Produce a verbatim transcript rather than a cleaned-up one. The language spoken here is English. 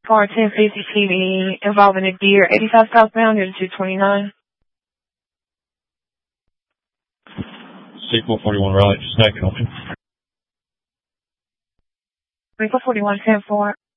Car ten fifty T V involving a deer, eighty-five southbound near the two twenty-nine. C four forty-one Raleigh, just back on me. three four forty-one ten four.